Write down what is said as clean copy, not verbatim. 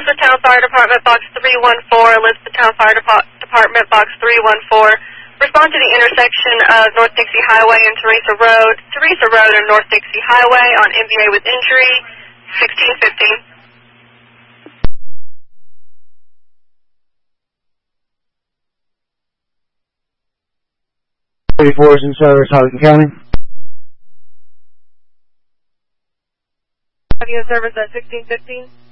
Elizabethtown Fire Department, Box 314, Elizabethtown Fire Department, Box 314. Respond to the intersection of North Dixie Highway and Teresa Road and North Dixie Highway on MVA with injury, 1615. 34 is in service, Hardin County. Have you in service at 1615?